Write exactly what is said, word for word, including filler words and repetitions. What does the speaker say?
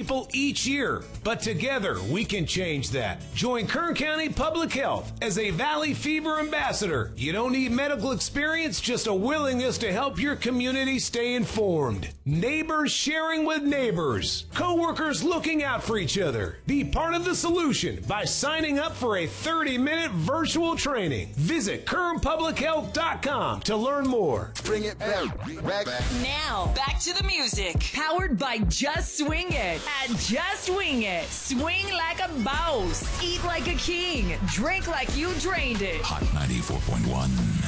people each year, but together we can change that. Join Kern County Public Health as a Valley Fever ambassador. You don't need medical experience, just a willingness to help your community stay informed. Neighbors sharing with neighbors. Coworkers looking out for each other. Be part of the solution by signing up for a thirty-minute virtual training. Visit kern public health dot com to learn more. Bring it back. back. Now, back to the music. Powered by Just Swing It. At Just Wing It. Swing like a boss. Eat like a king. Drink like you drained it. Hot ninety-four point one.